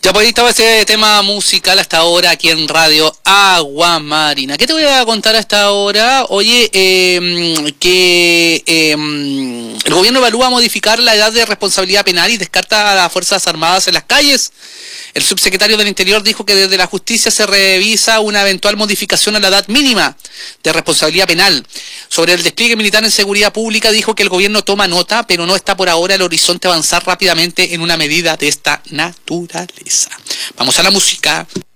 Ya pues ahí estaba ese tema musical hasta ahora aquí en Radio Agua Marina. ¿Qué te voy a contar hasta ahora? Oye, que el gobierno evalúa modificar la edad de responsabilidad penal y descarta a las Fuerzas Armadas en las calles. El subsecretario del Interior dijo que desde la justicia se revisa una eventual modificación a la edad mínima de responsabilidad penal. Sobre el despliegue militar en seguridad pública dijo que el gobierno toma nota, pero no está por ahora el horizonte avanzar rápidamente en una medida de esta naturaleza. Vamos a la música.